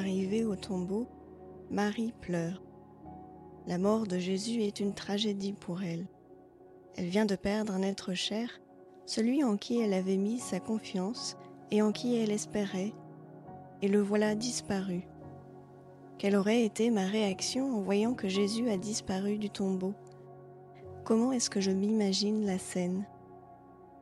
arrivée au tombeau, Marie pleure. La mort de Jésus est une tragédie pour elle. Elle vient de perdre un être cher, celui en qui elle avait mis sa confiance et en qui elle espérait, et le voilà disparu. Quelle aurait été ma réaction en voyant que Jésus a disparu du tombeau ? Comment est-ce que je m'imagine la scène ?